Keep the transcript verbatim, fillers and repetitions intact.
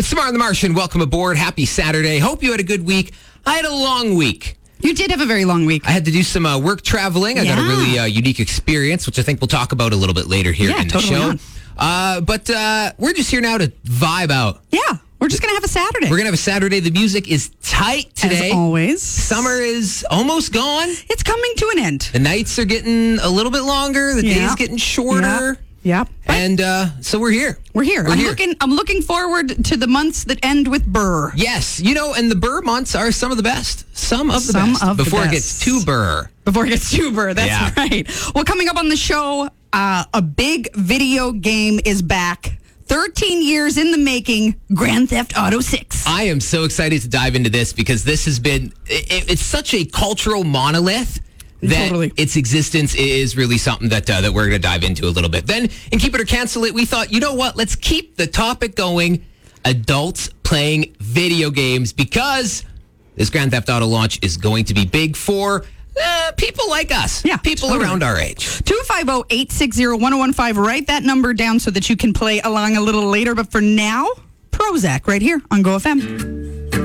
It's Tamar the Martian. Welcome aboard. Happy Saturday. Hope you had a good week. I had a long week. You did have a very long week. I had to do some uh, work traveling. I yeah. got a really uh, unique experience, which I think we'll talk about a little bit later here yeah, in the totally show. On. Uh, but uh, we're just here now to vibe out. Yeah, we're just going to have a Saturday. We're going to have a Saturday. The music is tight today. As always. Summer is almost gone. It's coming to an end. The nights are getting a little bit longer. The yeah. days getting shorter. Yeah. Yep. And uh, so we're here. We're here. We're I'm here. looking I'm looking forward to the months that end with Burr. Yes. You know, and the Burr months are some of the best. Some of the Some best. of the Before best. it gets too Burr. Before it gets too Burr. That's Yeah. right. Well, coming up on the show, uh, a big video game is back. thirteen years in the making, Grand Theft Auto six. I am so excited to dive into this because this has been, it, it's such a cultural monolith that Totally. its existence is really something that uh, that we're going to dive into a little bit. Then, in Keep It or Cancel It, we thought, you know what, let's keep the topic going, adults playing video games, because this Grand Theft Auto launch is going to be big for uh, people like us, Yeah, people totally. around our age. two five zero, eight six zero, one zero one five. Write that number down so that you can play along a little later. But for now, Prozac right here on Go F M.